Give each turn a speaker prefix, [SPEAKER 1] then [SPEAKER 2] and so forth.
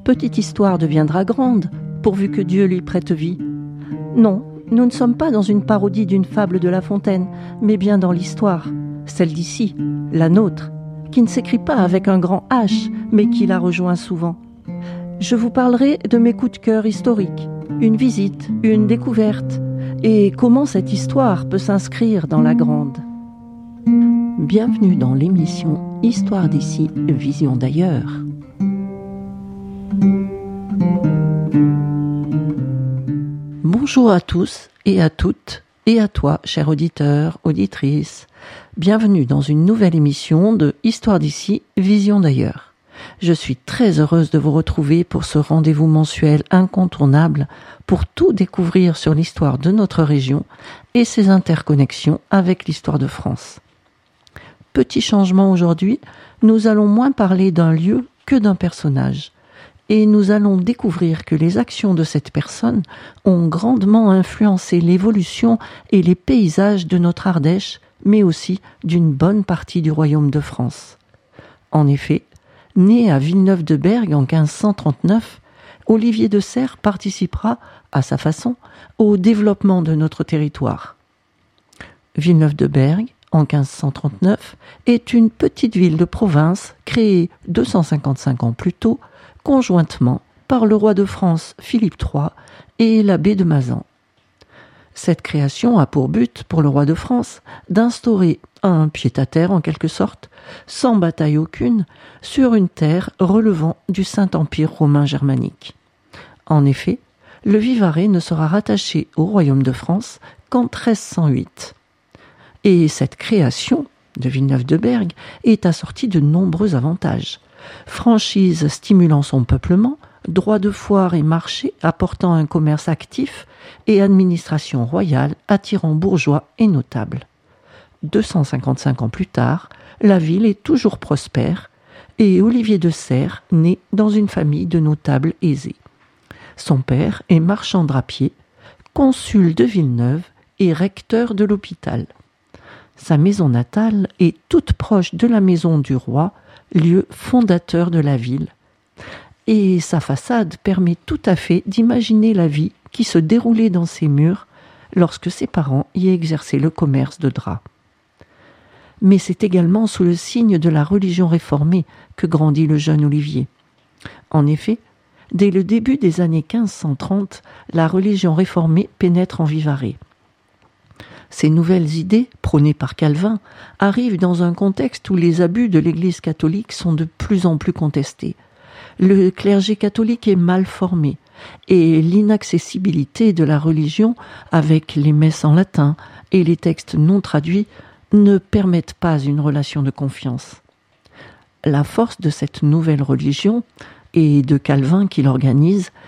[SPEAKER 1] petite histoire deviendra grande, pourvu que Dieu lui prête vie. Non, nous ne sommes pas dans une parodie d'une fable de La Fontaine, mais bien dans l'histoire, celle d'ici, la nôtre, qui ne s'écrit pas avec un grand H, mais qui la rejoint souvent. Je vous parlerai de mes coups de cœur historiques, une visite, une découverte, et comment cette histoire peut s'inscrire dans la grande. Bienvenue dans l'émission Histoire d'ici, Vision d'ailleurs. Bonjour à tous et à toutes, et à toi, cher auditeur, auditrice. Bienvenue dans une nouvelle émission de Histoire d'ici, Vision d'ailleurs. Je suis très heureuse de vous retrouver pour ce rendez-vous mensuel incontournable pour tout découvrir sur l'histoire de notre région et ses interconnexions avec l'histoire de France. Petit changement aujourd'hui, nous allons moins parler d'un lieu que d'un personnage. Et nous allons découvrir que les actions de cette personne ont grandement influencé l'évolution et les paysages de notre Ardèche, mais aussi d'une bonne partie du royaume de France. En effet, né à Villeneuve-de-Berg en 1539, Olivier de Serres participera, à sa façon, au développement de notre territoire. Villeneuve-de-Berg, en 1539, est une petite ville de province créée 255 ans plus tôt, conjointement par le roi de France Philippe III et l'abbé de Mazan. Cette création a pour but, pour le roi de France, d'instaurer un pied-à-terre en quelque sorte, sans bataille aucune, sur une terre relevant du Saint-Empire romain germanique. En effet, le Vivarais ne sera rattaché au royaume de France qu'en 1308. Et cette création de Villeneuve-de-Berg est assortie de nombreux avantages. Franchise stimulant son peuplement, droit de foire et marché apportant un commerce actif et administration royale attirant bourgeois et notables. 255 ans plus tard, la ville est toujours prospère et Olivier de Serres naît dans une famille de notables aisés. Son père est marchand drapier, consul de Villeneuve et recteur de l'hôpital. Sa maison natale est toute proche de la maison du roi, lieu fondateur de la ville. Et sa façade permet tout à fait d'imaginer la vie qui se déroulait dans ses murs lorsque ses parents y exerçaient le commerce de draps. Mais c'est également sous le signe de la religion réformée que grandit le jeune Olivier. En effet, dès le début des années 1530, la religion réformée pénètre en Vivarais. Ces nouvelles idées, prônées par Calvin, arrivent dans un contexte où les abus de l'Église catholique sont de plus en plus contestés. Le clergé catholique est mal formé et l'inaccessibilité de la religion, avec les messes en latin et les textes non traduits, ne permettent pas une relation de confiance. La force de cette nouvelle religion, et de Calvin qui l'organise,